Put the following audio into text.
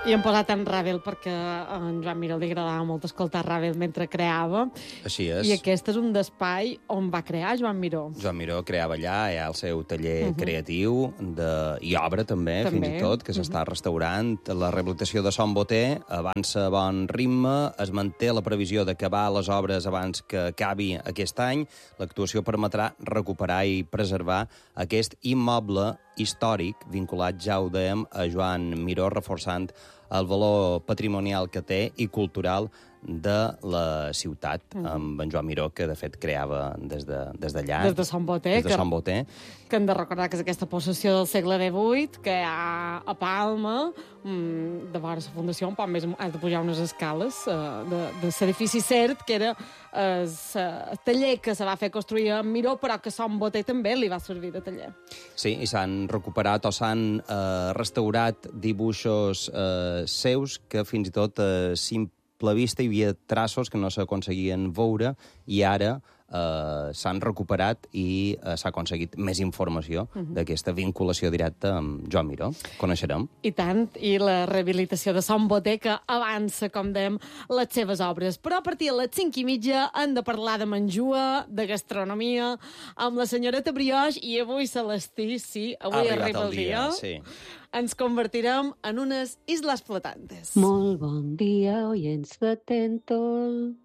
I hem posat en Ravel perquè a en Joan Miró li agradava molt escoltar Ravel mentre creava. Així és. I aquest és un espai on va crear Joan Miró. Joan Miró creava allà, hi ha el seu taller creatiu i obra també, fins i tot, que s'està restaurant. La rehabilitació de Son Boter avança a bon ritme, es manté la previsió d'acabar les obres abans que acabi aquest any. L'actuació permetrà recuperar i preservar aquest immoble històric vinculat, ja ho dèiem, a Joan Miró, reforçant el valor patrimonial que té i cultural de la ciutat, amb en Joan Miró, que de fet creava des d'allà. Des de Son Boter. Des de Son Boter. Que hem de recordar que és aquesta possessió del segle XVIII, que hi ha a Palma, de vora la fundació, un poc més has de pujar unes escales de l'edifici cert, que era el taller que se va fer construir a Miró, però que Son Boter també li va servir de taller. Sí, i s'han recuperat o s'han restaurat dibuixos seus que fins i tot a simple vista hi havia traços que no s'aconseguien veure i ara s'han recuperat i s'ha aconseguit més informació d'aquesta vinculació directa amb Joan Miró. Coneixerem. I tant, i la rehabilitació de Son Boter, que avança, com dèiem, les seves obres. Però a partir de les 5:30 hem de parlar de menjua, de gastronomia, amb la senyoreta Brioix, i avui Celestí, sí, avui arriba el dia. Sí. Ens convertirem en unes isles flotantes. Molt bon dia, oients de Tentol.